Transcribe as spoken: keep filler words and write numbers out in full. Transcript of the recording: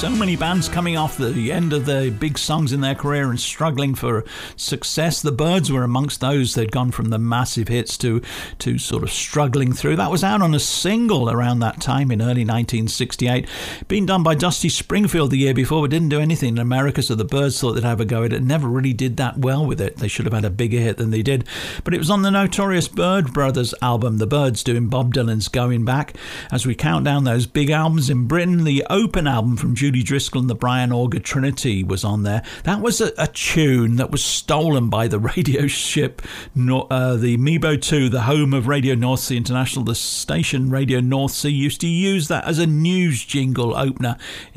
So many bands coming off the end of the big songs in their career and struggling for success. The Byrds were amongst those. They'd gone from the massive hits to to sort of struggling through. That was out on a single around that time in early nineteen sixty-eight. Been done by Dusty Springfield the year before, but didn't do anything in America, so the Byrds thought they'd have a go at it. Never really did that well with it. They should have had a bigger hit than they did. But it was on the notorious Byrd Brothers album, The Byrds doing Bob Dylan's Going Back. As we count down those big albums in Britain, the open album from Judy Driscoll and the Brian Auger Trinity was on there. That was a, a tune that was stolen by the radio ship, uh, the Mebo two, the home of Radio North Sea International. The station Radio North Sea used to use that as a news jingle opener